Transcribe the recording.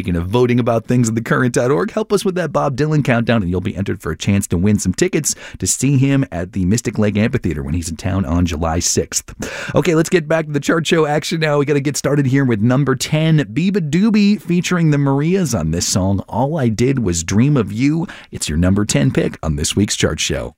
Speaking of voting about things at thecurrent.org, help us with that Bob Dylan countdown, and you'll be entered for a chance to win some tickets to see him at the Mystic Lake Amphitheater when he's in town on July 6th. Okay, let's get back to the chart show action now. We got to get started here with number 10, Biba Doobie featuring the Marias on this song, All I Did Was Dream of You. It's your number 10 pick on this week's chart show.